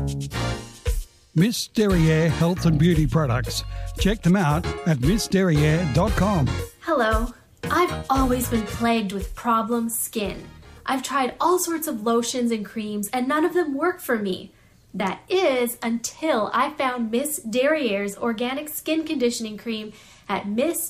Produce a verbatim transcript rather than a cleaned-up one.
Miss Derriere Health and Beauty Products. Check them out at miss derriere dot com. Hello. I've always been plagued with problem skin. I've tried all sorts of lotions and creams and none of them work for me. That is until I found Miss Derriere's Organic Skin Conditioning Cream at miss